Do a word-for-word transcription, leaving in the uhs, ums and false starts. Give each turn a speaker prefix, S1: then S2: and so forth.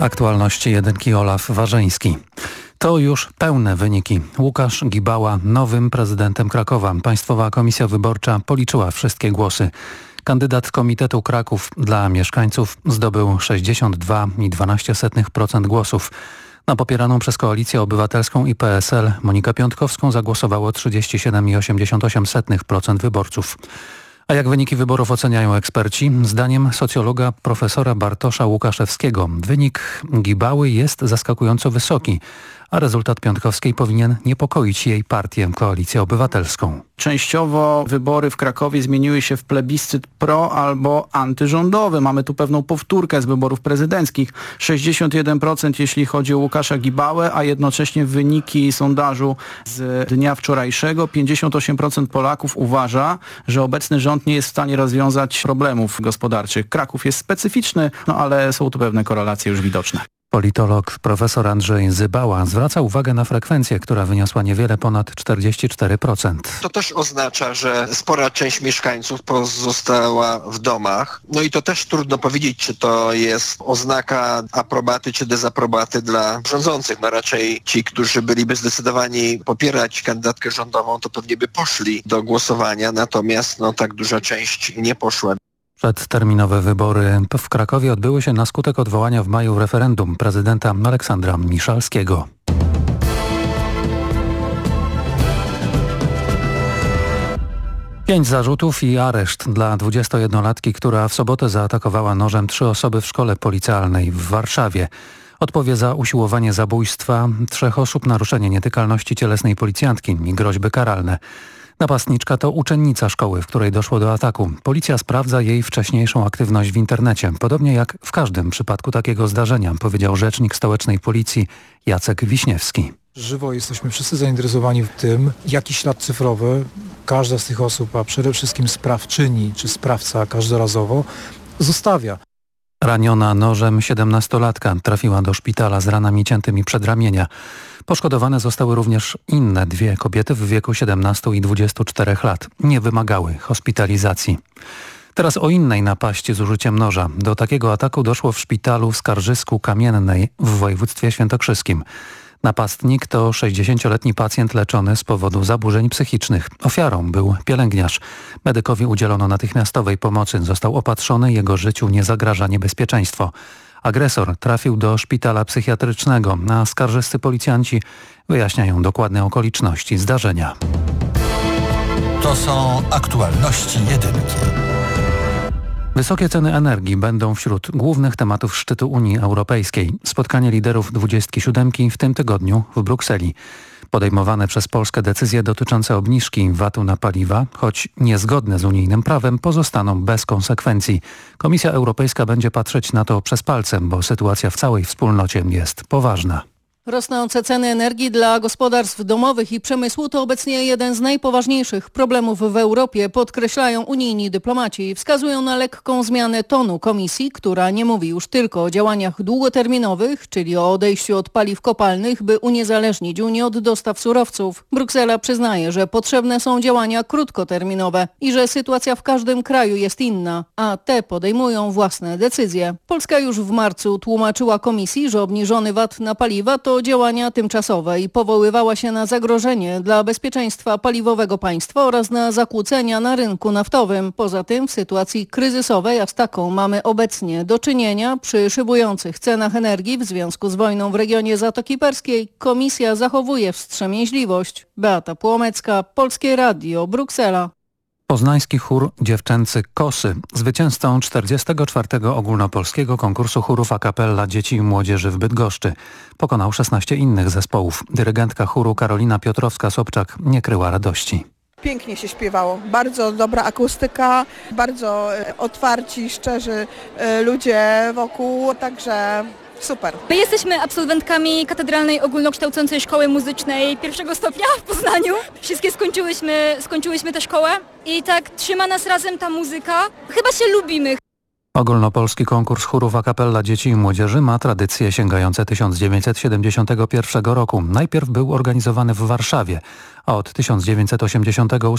S1: Aktualności jedynki Olaf Warzyński. To już pełne wyniki. Łukasz Gibała nowym prezydentem Krakowa. Państwowa Komisja Wyborcza policzyła wszystkie głosy. Kandydat Komitetu Kraków dla mieszkańców zdobył sześćdziesiąt dwa i dwanaście procent głosów. Na popieraną przez Koalicję Obywatelską i P S L Monikę Piątkowską zagłosowało trzydzieści siedem i osiemdziesiąt osiem procent wyborców. A jak wyniki wyborów oceniają eksperci? Zdaniem socjologa profesora Bartosza Łukaszewskiego wynik Gibały jest zaskakująco wysoki, a rezultat Piątkowskiej powinien niepokoić jej partię, Koalicję Obywatelską.
S2: Częściowo wybory w Krakowie zmieniły się w plebiscyt pro albo antyrządowy. Mamy tu pewną powtórkę z wyborów prezydenckich. sześćdziesiąt jeden procent jeśli chodzi o Łukasza Gibałę, a jednocześnie wyniki sondażu z dnia wczorajszego. pięćdziesiąt osiem procent Polaków uważa, że obecny rząd nie jest w stanie rozwiązać problemów gospodarczych. Kraków jest specyficzny, no ale są tu pewne korelacje już widoczne.
S1: Politolog profesor Andrzej Zybała zwraca uwagę na frekwencję, która wyniosła niewiele ponad czterdzieści cztery procent.
S3: To też oznacza, że spora część mieszkańców pozostała w domach. No i to też trudno powiedzieć, czy to jest oznaka aprobaty czy dezaprobaty dla rządzących. No raczej ci, którzy byliby zdecydowani popierać kandydatkę rządową, to pewnie by poszli do głosowania, natomiast no tak duża część nie poszła.
S1: Przedterminowe wybory w Krakowie odbyły się na skutek odwołania w maju referendum prezydenta Aleksandra Miszalskiego. Pięć zarzutów i areszt dla dwudziestojednolatki, która w sobotę zaatakowała nożem trzy osoby w szkole policealnej w Warszawie. Odpowie za usiłowanie zabójstwa trzech osób, naruszenie nietykalności cielesnej policjantki i groźby karalne. Napastniczka to uczennica szkoły, w której doszło do ataku. Policja sprawdza jej wcześniejszą aktywność w internecie. Podobnie jak w każdym przypadku takiego zdarzenia, powiedział rzecznik stołecznej policji Jacek Wiśniewski.
S4: Żywo jesteśmy wszyscy zainteresowani tym, jaki ślad cyfrowy każda z tych osób, a przede wszystkim sprawczyni czy sprawca każdorazowo zostawia.
S1: Raniona nożem siedemnastolatka trafiła do szpitala z ranami ciętymi przedramienia. Poszkodowane zostały również inne dwie kobiety w wieku siedemnastu i dwudziestu czterech lat. Nie wymagały hospitalizacji. Teraz o innej napaści z użyciem noża. Do takiego ataku doszło w szpitalu w Skarżysku Kamiennej w województwie świętokrzyskim. Napastnik to sześćdziesięcioletni pacjent leczony z powodu zaburzeń psychicznych. Ofiarą był pielęgniarz. Medykowi udzielono natychmiastowej pomocy. Został opatrzony, jego życiu nie zagraża niebezpieczeństwo. Agresor trafił do szpitala psychiatrycznego, a skarżyscy policjanci wyjaśniają dokładne okoliczności zdarzenia.
S5: To są aktualności jedynki.
S1: Wysokie ceny energii będą wśród głównych tematów szczytu Unii Europejskiej. Spotkanie liderów dwudziestki siódemki w tym tygodniu w Brukseli. Podejmowane przez Polskę decyzje dotyczące obniżki vatu na paliwa, choć niezgodne z unijnym prawem, pozostaną bez konsekwencji. Komisja Europejska będzie patrzeć na to przez palce, bo sytuacja w całej wspólnocie jest poważna.
S6: Rosnące ceny energii dla gospodarstw domowych i przemysłu to obecnie jeden z najpoważniejszych problemów w Europie, podkreślają unijni dyplomaci i wskazują na lekką zmianę tonu Komisji, która nie mówi już tylko o działaniach długoterminowych, czyli o odejściu od paliw kopalnych, by uniezależnić Unię od dostaw surowców. Bruksela przyznaje, że potrzebne są działania krótkoterminowe i że sytuacja w każdym kraju jest inna, a te podejmują własne decyzje. Polska już w marcu tłumaczyła Komisji, że obniżony vat na paliwa to działania tymczasowe i powoływała się na zagrożenie dla bezpieczeństwa paliwowego państwa oraz na zakłócenia na rynku naftowym. Poza tym w sytuacji kryzysowej, a z taką mamy obecnie do czynienia przy szybujących cenach energii w związku z wojną w regionie Zatoki Perskiej, Komisja zachowuje wstrzemięźliwość. Beata Płomecka, Polskie Radio, Bruksela.
S1: Poznański chór dziewczęcy Kosy, zwycięzcą czterdziestego czwartego ogólnopolskiego konkursu chórów a cappella dzieci i młodzieży w Bydgoszczy. Pokonał szesnaście innych zespołów. Dyrygentka chóru Karolina Piotrowska-Sobczak nie kryła radości.
S7: Pięknie się śpiewało, bardzo dobra akustyka, bardzo otwarci, szczerzy ludzie wokół, także super.
S8: My jesteśmy absolwentkami Katedralnej Ogólnokształcącej Szkoły Muzycznej pierwszego stopnia w Poznaniu. Wszystkie skończyłyśmy, skończyłyśmy tę szkołę i tak trzyma nas razem ta muzyka. Chyba się lubimy.
S1: Ogólnopolski konkurs chórów a cappella dzieci i młodzieży ma tradycje sięgające tysiąc dziewięćset siedemdziesiątego pierwszego roku. Najpierw był organizowany w Warszawie, a od tysiąc dziewięćset osiemdziesiątego ósmego